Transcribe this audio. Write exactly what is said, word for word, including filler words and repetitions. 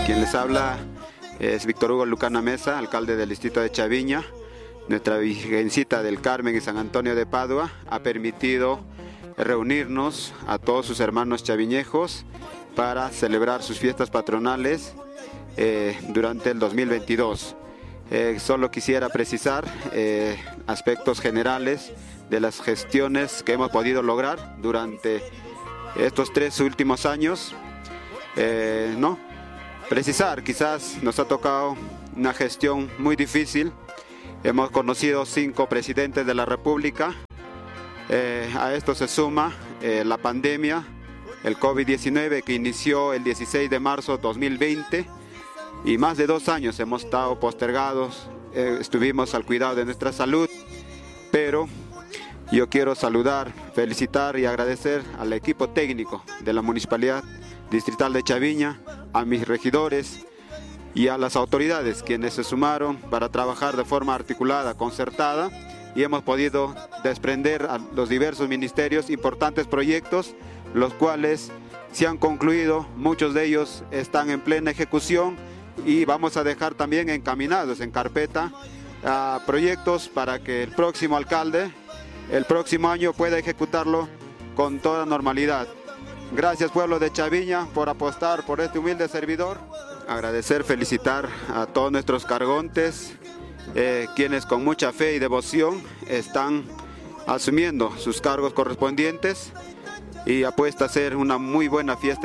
Quien les habla es Víctor Hugo Lucana Mesa, alcalde del distrito de Chaviña. Nuestra Virgencita del Carmen y San Antonio de Padua ha permitido reunirnos a todos sus hermanos chaviñejos para celebrar sus fiestas patronales eh, durante el dos mil veintidós. Eh, solo quisiera precisar eh, aspectos generales de las gestiones que hemos podido lograr durante estos tres últimos años. Eh, no, precisar, quizás nos ha tocado una gestión muy difícil. Hemos conocido cinco presidentes de la República. Eh, a esto se suma eh, la pandemia, el COVID diecinueve, que inició el dieciséis de marzo de dos mil veinte, y más de dos años hemos estado postergados, eh, estuvimos al cuidado de nuestra salud, pero yo quiero saludar, felicitar y agradecer al equipo técnico de la Municipalidad Distrital de Chaviña, a mis regidores y a las autoridades quienes se sumaron para trabajar de forma articulada, concertada, y hemos podido desprender a los diversos ministerios importantes proyectos, los cuales se han concluido, muchos de ellos están en plena ejecución, y vamos a dejar también encaminados en carpeta a proyectos para que el próximo alcalde el próximo año pueda ejecutarlo con toda normalidad. Gracias, pueblo de Chaviña, por apostar por este humilde servidor. Agradecer, felicitar a todos nuestros cargontes, eh, quienes con mucha fe y devoción están asumiendo sus cargos correspondientes, y apuesta a ser una muy buena fiesta